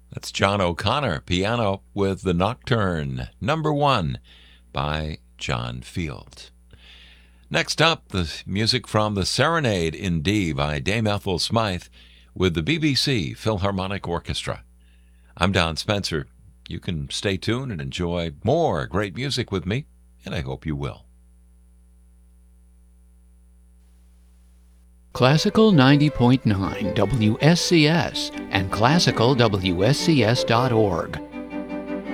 That's John O'Connor, piano with the Nocturne, number 1 by John Field. Next up, the music from the Serenade in D by Dame Ethel Smythe with the BBC Philharmonic Orchestra. I'm Don Spencer. You can stay tuned and enjoy more great music with me, and I hope you will. Classical 90.9 WSCS and classicalwscs.org